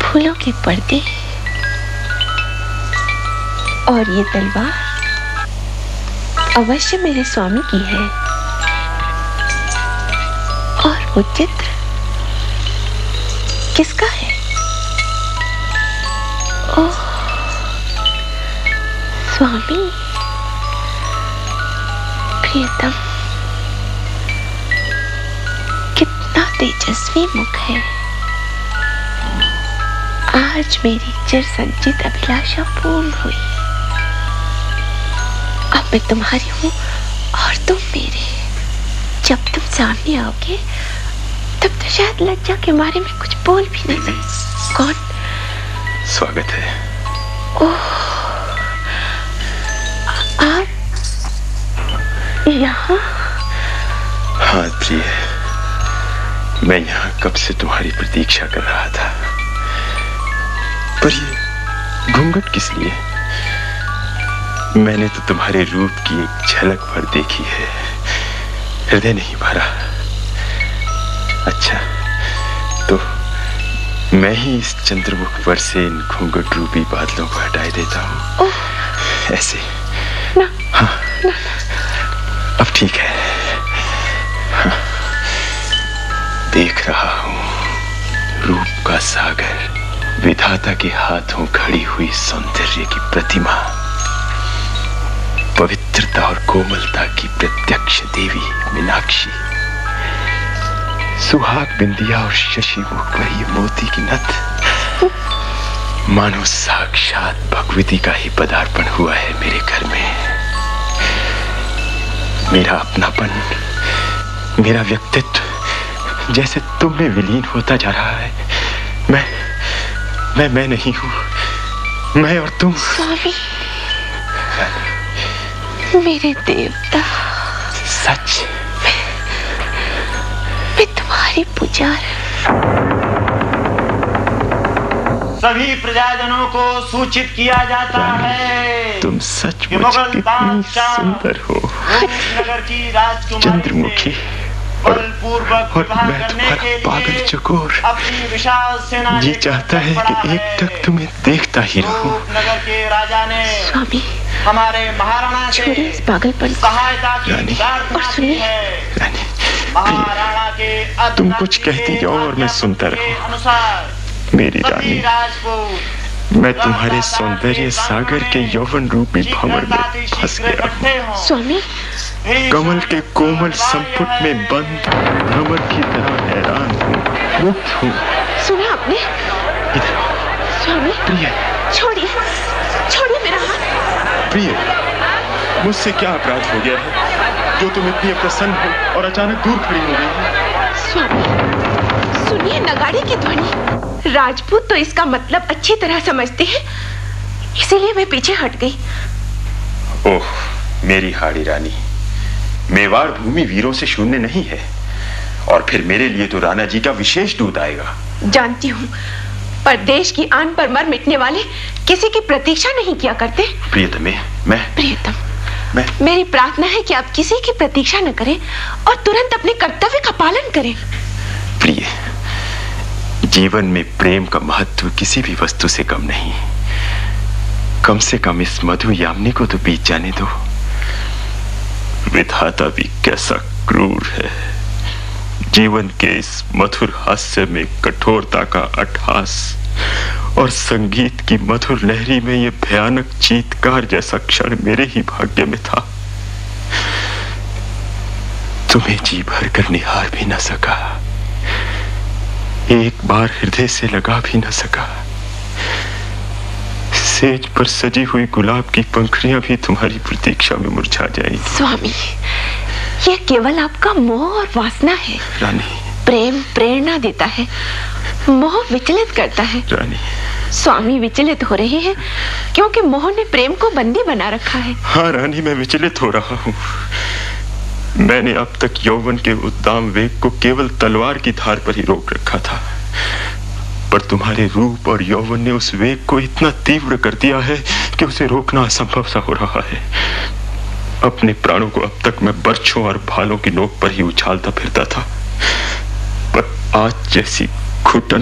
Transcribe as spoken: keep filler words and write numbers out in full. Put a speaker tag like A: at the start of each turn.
A: फूलों के पर्दे और ये तलवार अवश्य मेरे स्वामी की है। और वो चित्र किसका है? ओह, स्वामी, प्रियतम, कितना तेजस्वी मुख है। आज मेरी चिर संचित अभिलाषा पूर्ण हुई। अब मैं तुम्हारी हूं और तुम मेरे। जब तुम सामने आओगे तब तो शायद लज्जा के मारे में कुछ बोल भी नहीं सकती। कौन?
B: स्वागत है।
A: ओह, आप यहाँ?
B: हाँ प्रिय, मैं यहाँ कब से तुम्हारी प्रतीक्षा कर रहा था। पर ये घूंघट किस लिए? मैंने तो तुम्हारे रूप की एक झलक भर देखी है, हृदय नहीं भरा। अच्छा, तो मैं ही इस चंद्रमुख पर से इन घूंघट रूपी बादलों को हटाए देता हूँ। ऐसे
A: ना,
B: हाँ
A: ना,
B: अब ठीक है। हाँ, देख रहा हूँ रूप का सागर, विधाता के हाथों खड़ी हुई सौंदर्य की प्रतिमा, पवित्रता और कोमलता की प्रत्यक्ष देवी मीनाक्षी, सुहाग बिंदिया और शशि मुख पर ये मोती की नथ, मानो साक्षात भगवती का ही पदार्पण हुआ है मेरे घर में। मेरा अपनापन, मेरा व्यक्तित्व जैसे तुम में विलीन होता जा रहा है। मैं मैं मैं नहीं हूं, मैं और तुम।
A: स्वामी, मेरे देवता,
B: सच
A: मैं तुम्हारी पुजारी।
C: सभी प्रजाजनों को सूचित किया जाता है
B: तुम सचमुच कितनी सुंदर हो,
C: नगर की राजकुमारी
B: चंद्रमुखी, और, और मैं तुम्हारा पागल चकोर
C: अपनी विशाल सेना
B: जी चाहता है कि एक टक तुम्हें देखता ही रहूं।
C: नगर के राजा ने
A: स्वामी,
C: हमारे महाराणा से
A: छोड़िए इस पागलपन को।
C: सहायता की
B: रानी,
C: प्रार्थना
A: और सुनिए,
C: की है।
B: रानी,
C: महाराणा के
B: तुम कुछ कहती जाओ और मैं सुनता रहूं।
C: अनुसार
B: मेरी रानी, मैं तुम्हारे सौंदर्य सागर के यौवन रूपी भंवर में फंस गया हूं।
A: स्वामी,
B: कमल के कोमल संपुट में बंद भ्रमर की तरह हैरान हूँ, मुक्त हूँ।
A: सुना आपने?
B: इधर
A: स्वामी,
B: प्रिय,
A: छोड़िए, छोड़िए मेरा हाथ।
B: प्रिय, मुझसे क्या अपराध हो गया है जो तुम इतनी अप्रसन्न हो और अचानक दूर खड़ी हो गई हो?
A: स्वामी, सुनिए नगाड़े की ध्वनि। राजपूत तो इसका मतलब अच्छी तरह समझते हैं, इसीलिए मैं पीछे हट गई।
B: ओह मेरी हाड़ी रानी, मेवाड़ भूमि वीरों से शून्य नहीं है, और फिर मेरे लिए तो राणा जी का विशेष दूत आएगा।
A: जानती हूँ, पर देश की आन पर मर मिटने वाले किसी की प्रतीक्षा नहीं किया करते।
B: प्रियतमे, मैं
A: प्रियतम,
B: मैं
A: मेरी प्रार्थना है कि आप किसी की प्रतीक्षा न करें और तुरंत अपने कर्तव्य का पालन करें।
B: प्रिय, जीवन में प्रेम का महत्व किसी भी वस्तु से कम नहीं। कम से कम इस मधु यामिनी को तो बीत जाने दो। विधाता भी कैसा क्रूर है, जीवन के इस मधुर हास्य में कठोरता का अट्ठास और संगीत की मधुर लहरी में ये भयानक चीत्कार जैसा क्षण मेरे ही भाग्य में था। तुम्हें जी भर कर निहार भी न सका, एक बार हृदय से लगा भी न सका। सेज पर सजी हुई गुलाब की पंखुड़ियां भी तुम्हारी प्रतीक्षा में मुरझा जाएंगी।
A: स्वामी, यह केवल आपका मोह और वासना है।
B: रानी,
A: प्रेम प्रेरणा देता है, मोह विचलित करता है।
B: रानी,
A: स्वामी विचलित हो रहे हैं क्योंकि मोह ने प्रेम को बंदी बना रखा है।
B: हाँ रानी, मैं विचलित हो रहा हूँ। मैंने अब तक यौवन के उद्दाम वेग को केवल तलवार की धार पर ही रोक रखा था, पर तुम्हारे रूप और यौवन ने उस वेग को इतना तीव्र कर दिया है कि उसे रोकना असंभव सा हो रहा है। अपने प्राणों को अब तक मैं बर्छों और भालों की नोक पर ही उछालता फिरता था, पर आज जैसी घुटन